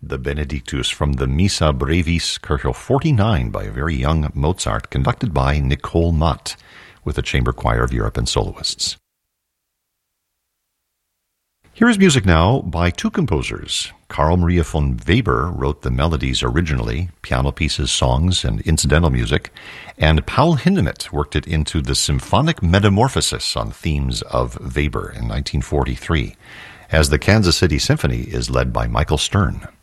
the Benedictus from the Missa Brevis, Kirchhof 49, by a very young Mozart, conducted by Nicole Mott, with the Chamber Choir of Europe and soloists. Here is music now by two composers. Carl Maria von Weber wrote the melodies originally, piano pieces, songs, and incidental music, and Paul Hindemith worked it into the Symphonic Metamorphosis on themes of Weber in 1943, as the Kansas City Symphony is led by Michael Stern.